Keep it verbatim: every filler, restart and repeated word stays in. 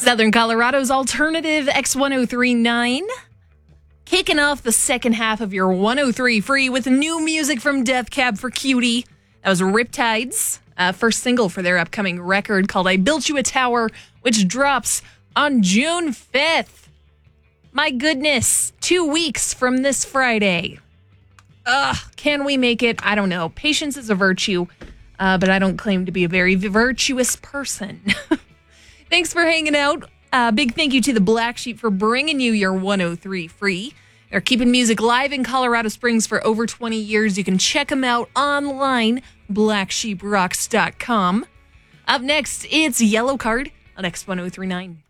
Southern Colorado's alternative X ten thirty-nine. Kicking off the second half of your one oh three Free with new music from Death Cab for Cutie. That was Riptides, uh, first single for their upcoming record called I Built You a Tower, which drops on June fifth. My goodness, two weeks from this Friday. Ugh, can we make it? I don't know. Patience is a virtue, uh, but I don't claim to be a very virtuous person. Thanks for hanging out. Uh, big thank you to the Black Sheep for bringing you your one oh three Free. They're keeping music live in Colorado Springs for over twenty years. You can check them out online, black sheep rocks dot com. Up next, it's Yellow Card on X ten thirty-nine.